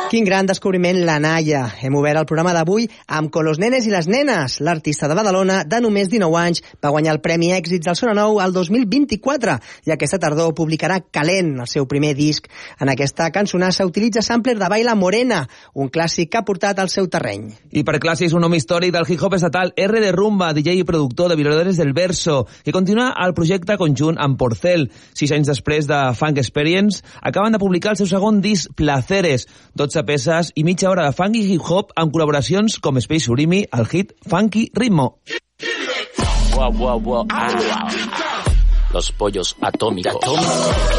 Quin gran descobriment la Naya. Hem obert el programa d'avui amb Con los nenes i les nenes. L'artista de Badalona, de només 19 anys, va guanyar el Premi Èxits del Sona Nou al 2024 i aquesta tardor publicarà Calent, el seu primer disc. En aquesta cançonassa utilitza sampler de Baila Morena, un clàssic que ha portat al seu terreny. I per clàssics, un home històric del hip-hop estatal, R de Rumba, DJ i productor de Violadores del Verso, que continua el projecte conjunt amb Porcel. 6 anys després de Funk Experience, acaben de publicar el seu segon disc, Placeres, 12 peces i mitja hora de funk i hip-hop amb col·laboracions com Space Surimi al hit Funky Ritmo. Los pollos atómicos.